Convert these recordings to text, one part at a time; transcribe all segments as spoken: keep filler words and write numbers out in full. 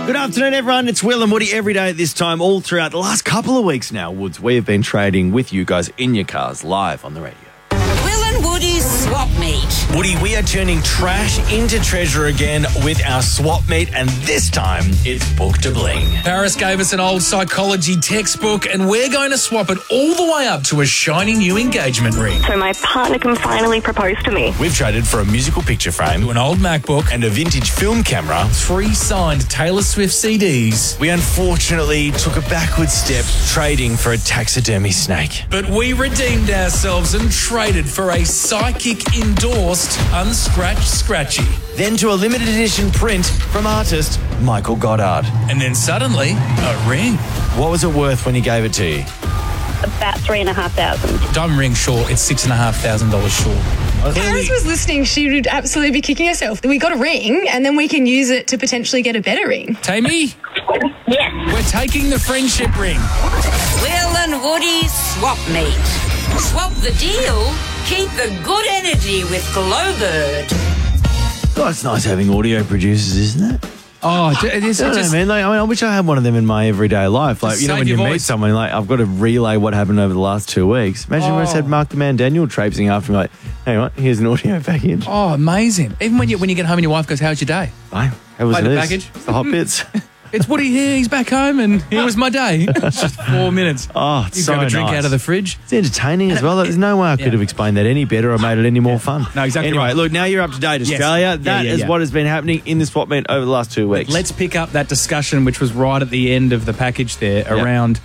Good afternoon, everyone. It's Will and Woody every day at this time, all throughout the last couple of weeks now, Woods. We have been trading with you guys in your cars live on the radio. Will and Woody's Swap Meet. Woody, we are turning trash into treasure again with our swap meet, and this time it's Book to Bling. Paris gave us an old psychology textbook, and we're going to swap it all the way up to a shiny new engagement ring. So my partner can finally propose to me. We've traded for a musical picture frame, To an old MacBook, and a vintage film camera. three signed Taylor Swift C Ds. We unfortunately took a backward step, trading for a taxidermy snake. But we redeemed ourselves and traded for a psychic endorsed unscratched scratchy. Then to a limited edition print from artist Michael Goddard. And then suddenly, a ring. What was it worth when he gave it to you? About three and a half thousand. Diamond ring short, it's six and a half thousand dollars short. Paris was listening, she would absolutely be kicking herself. We got a ring and then we can use it to potentially get a better ring. Tammy, Yes. we're taking the friendship ring. Will and Woody's Swap Meet. Swap the deal, keep the good energy with Glowbird. Oh, it's nice having audio producers, isn't it? Oh, it is. I don't know, man. Like, I mean, I wish I had one of them in my everyday life. Like, you know, Save when you your meet voice. someone, like, I've got to relay what happened over the last two weeks. Imagine if I just had Oh. Mark the Man Daniel traipsing after me, like, hey, what? Here's an audio package. Oh, amazing. Even when you when you get home and your wife goes, how's your day? Bye. How was Play the this? package. It's the hot bits. It's Woody here, he's back home and here was my day. It's just four minutes. Oh, it's You so grab a drink nice. out of the fridge. It's entertaining as well. There's no way I could Yeah. have explained that any better or made it any more fun. No, exactly Anyway, right. look, now you're up to date, Yes. Australia. Yeah, That yeah, is yeah. what has been happening in the swap meet over the last two weeks. Let's pick up that discussion, which was right at the end of the package there, around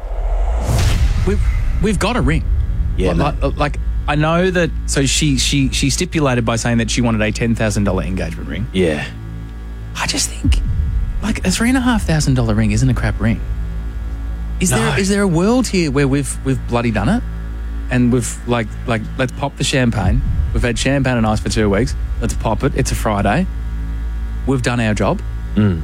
we've we've got a ring. Yeah, like, like, like I know that. So she she she stipulated by saying that she wanted a ten thousand dollar engagement ring. Yeah. I just think like a three and a half thousand dollar ring isn't a crap ring. Is No. there is there a world here where we've we've bloody done it, and we've like like let's pop the champagne. We've had champagne and ice for two weeks. Let's pop it. It's a Friday. We've done our job. Mm.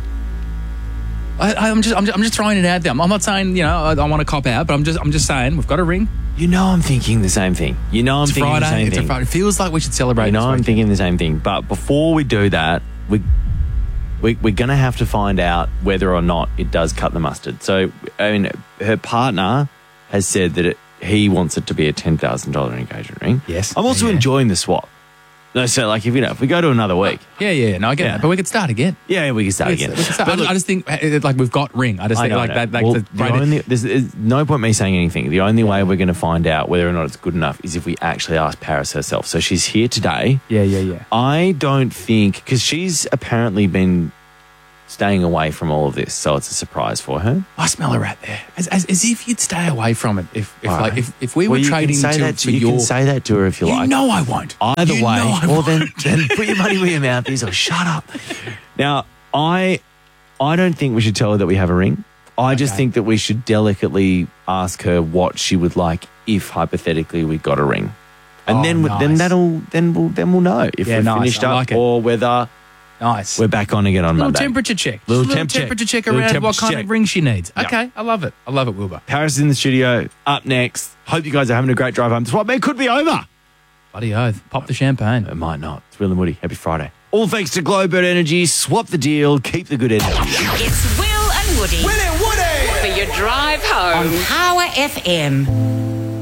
I, I'm just I'm just I'm just throwing it out there. I'm, I'm not saying you know I, I want to cop out, but I'm just I'm just saying we've got a ring. You know I'm thinking the same thing. You know I'm It's thinking Friday. the same It's thing. a Friday. It feels like we should celebrate. You know this I'm weekend. thinking the same thing. But before we do that, we, we, we're going to have to find out whether or not it does cut the mustard. So, I mean, her partner has said that it, he wants it to be a ten thousand dollars engagement ring. Yes. I'm also Yeah. enjoying the swap. No, so like if you know, if we go to another week, Yeah, yeah. No, I get Yeah. that, but we could start again. yeah, we can start We again. could- we could start. But I, look, I just think uh, like we've got ring. I just I think know, like I know. that. Like Well, the, the only, there's, there's no point me saying anything. The only way we're going to find out whether or not it's good enough is if we actually ask Paris herself. So she's here today. yeah, yeah, yeah. I don't think, because she's apparently been staying away from all of this, so it's a surprise for her. I smell a rat there. As, as, as if you'd stay away from it. If if All like right. if, if we Well, were you trading can say to, that, for you your, can say that to her if you, you like. know I won't. Either You way, know I well then, won't. then put your money where your mouth is, or shut up. Now, I, I don't think we should tell her that we have a ring. I just Okay. think that we should delicately ask her what she would like if hypothetically we got a ring, and Oh, then then nice. that'll then we'll then we'll know if Yeah, we're nice. finished I up like it. or whether Nice. we're back on again on little Monday. temperature check. Little Just a temp check. temperature check Little around what temperature kind check. of ring she needs. Yeah. Okay, I love it. I love it, Wilbur. Paris is in the studio. Up next. Hope you guys are having a great drive home. Swap meet could be over. Bloody oath. Pop the champagne. It might not. It's Will and Woody. Happy Friday. All thanks to Glowbird Energy. Swap the deal. Keep the good energy. It's Will and Woody. Will and Woody. For your drive home. On Power F M.